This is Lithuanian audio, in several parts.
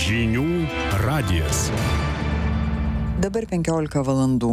Žinių radijas. Dabar 15 valandų.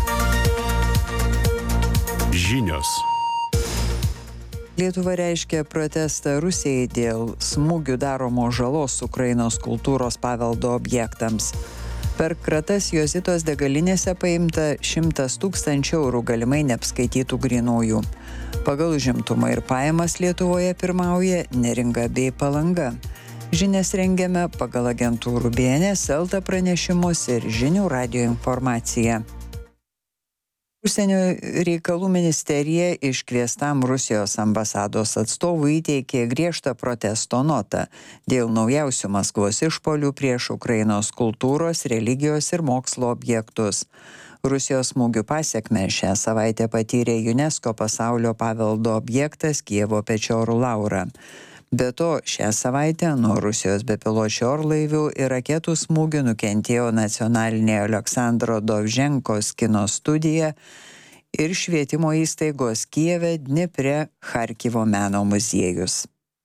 Žinios. Lietuva reiškia protestą Rusijai dėl smūgių daromos žalos Ukrainos kultūros paveldo objektams. Per kratas Jozitos degalinėse paimta 100 000 eurų galimai neapskaitytų grynųjų. Pagal užimtumą ir pajamas Lietuvoje pirmauja Neringa bei Palanga. Žinias rengiame pagal agentūrų BNS, Elta pranešimus ir Žinių radijo informaciją. Užsienio reikalų ministerija iškviestam Rusijos ambasados atstovui įteikė griežtą protesto notą dėl naujausių Maskvos išpuolių prieš Ukrainos kultūros, religijos ir mokslo objektus. Rusijos smūgių pasekmę šią savaitę patyrė UNESCO pasaulio paveldo objektas Kijevo Pečorų Laura. Be to, šią savaitę nuo Rusijos bepiločių orlaivių ir raketų smūgių nukentėjo nacionalinė Aleksandro Dovženkos kino studija ir švietimo įstaigos Kijeve, Dnipre, Charkivo meno muziejus.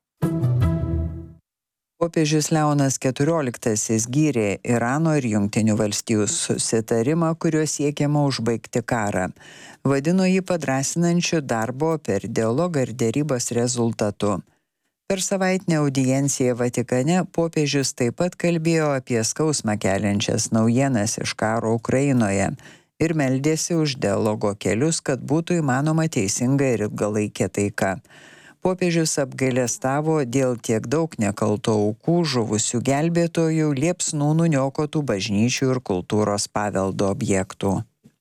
Popiežius Leonas XIV gyrė Irano ir Jungtinių valstijų susitarimą, kuriuo siekiama užbaigti karą. Vadino jį padrąsinančiu darbo per dialogą ir derybas rezultatu. Per savaitinę audienciją Vatikane popiežius taip pat kalbėjo apie skausmą keliančias naujienas iš karo Ukrainoje ir meldėsi už dialogo kelius, kad būtų įmanoma teisinga ir ilgalaikė taika. Popiežius apgailestavo dėl tiek daug nekaltų aukų, žuvusių gelbėtojų, liepsnų nuniokotų bažnyčių ir kultūros paveldo objektų.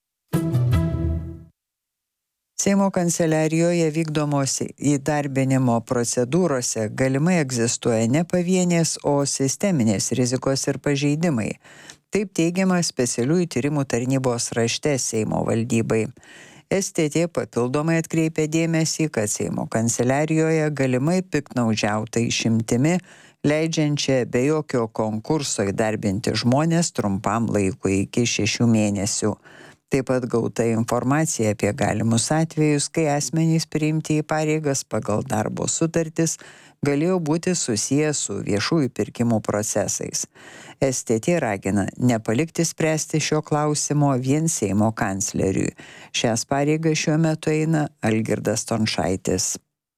Seimo kanceliarijoje vykdomos įdarbinimo procedūrose galimai egzistuoja ne pavienės, o sisteminės rizikos ir pažeidimai. Taip teigiama specialiųjų tyrimų tarnybos rašte Seimo valdybai. STT papildomai atkreipė dėmesį, kad Seimo kanceliarijoje galimai piktnaudžiauta išimtimi, leidžiančia be jokio konkurso įdarbinti žmonės trumpam laikui iki 6 mėnesių. Taip pat gauta informacija apie galimus atvejus, kai asmenys priimti į pareigas pagal darbo sutartis galėjo būti susiję su viešųjų pirkimų procesais. STT ragina nepalikti spręsti šio klausimo vien Seimo kancleriui. Šias pareigas šiuo metu eina Algirdas Stončaitis.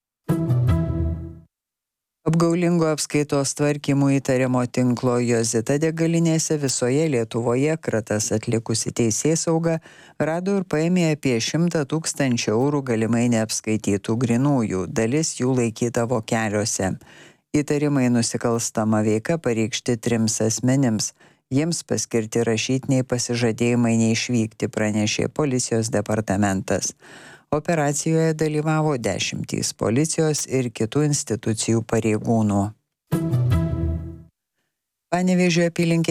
Apgaulingo apskaitos tvarkymų įtariamo tinklo Jozita degalinėse visoje Lietuvoje kratas atlikusi teisėsauga rado ir paėmė apie 100 000 eurų galimai neapskaitytų grynųjų, dalis jų laikyta vokeliuose. Įtarimai nusikalstama veika pareikšti 3 asmenims. Jiems paskirti rašytiniai pasižadėjimai neišvykti, pranešė policijos departamentas. Operacijoje dalyvavo 10 policijos ir kitų institucijų pareigūnų. Panevėžio apylinkės